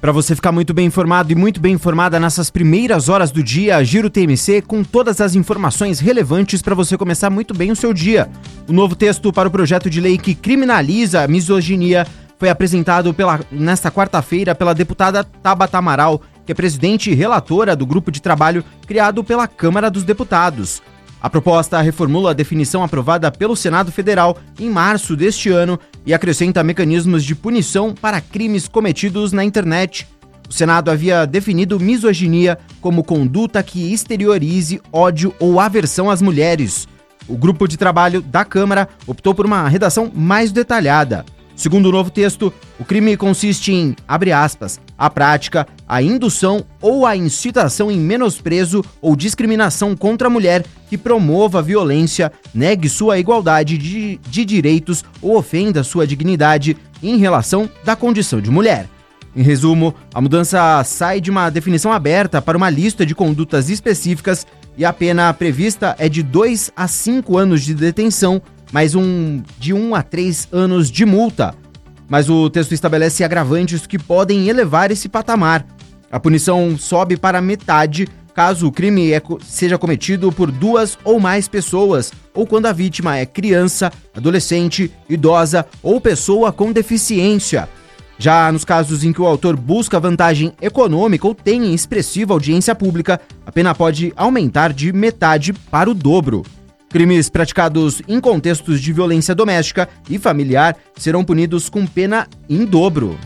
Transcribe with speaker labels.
Speaker 1: Para você ficar muito bem informado e muito bem informada nessas primeiras horas do dia, Giro TMC com todas as informações relevantes para você começar muito bem o seu dia. O novo texto para o projeto de lei que criminaliza a misoginia foi apresentado nesta quarta-feira pela deputada Tabata Amaral, que é presidente e relatora do grupo de trabalho criado pela Câmara dos Deputados. A proposta reformula a definição aprovada pelo Senado Federal em março deste ano e acrescenta mecanismos de punição para crimes cometidos na internet. O Senado havia definido misoginia como conduta que exteriorize ódio ou aversão às mulheres. O grupo de trabalho da Câmara optou por uma redação mais detalhada. Segundo o novo texto, o crime consiste em, abre aspas, a prática, a indução ou a incitação em menosprezo ou discriminação contra a mulher que promova a violência, negue sua igualdade de direitos ou ofenda sua dignidade em relação da condição de mulher. Em resumo, a mudança sai de uma definição aberta para uma lista de condutas específicas e a pena prevista é de 2 a 5 anos de detenção, mais de 1 a 3 anos de multa. Mas o texto estabelece agravantes que podem elevar esse patamar. A punição sobe para metade caso o crime seja cometido por 2 ou mais pessoas, ou quando a vítima é criança, adolescente, idosa ou pessoa com deficiência. Já nos casos em que o autor busca vantagem econômica ou tem expressiva audiência pública, a pena pode aumentar de metade para o dobro. Crimes praticados em contextos de violência doméstica e familiar serão punidos com pena em dobro.